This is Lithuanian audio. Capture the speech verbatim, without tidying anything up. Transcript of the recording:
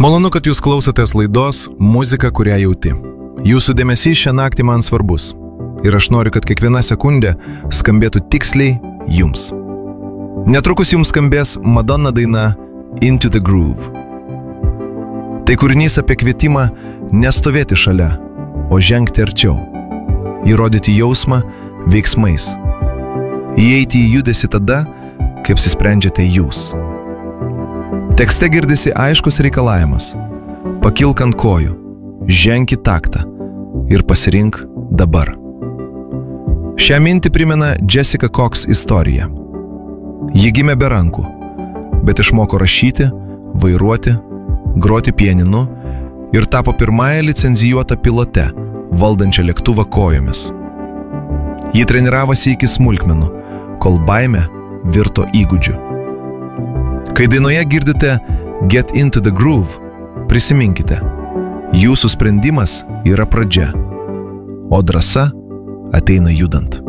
Malonu, kad jūs klausotės laidos Muzika, kurią jauti. Jūsų dėmesys šią naktį man svarbus. Ir aš noriu, kad kiekviena sekundė skambėtų tiksliai jums. Netrukus jums skambės Madonna daina Into the Groove. Tai kūrinys apie kvietimą nestovėti šalia, o žengti arčiau. Įrodyti jausmą veiksmais. Įeiti į judesį tada, kai apsisprendžiate jūs. Tekste girdisi aiškus reikalavimas. Pakilk ant kojų, ženk į taktą ir pasirink dabar. Šią mintį primena Jessica Cox istorija. Ji gimė be rankų, bet išmoko rašyti, vairuoti, groti pianinu ir tapo pirmąją licencijuotą pilote, valdančią lėktuvą kojomis. Ji treniravosi iki smulkmenų, kol baimė virto įgūdžiu. Kai dainoje girdite Get into the Groove, prisiminkite, jūsų sprendimas yra pradžia, o drąsa ateina judant.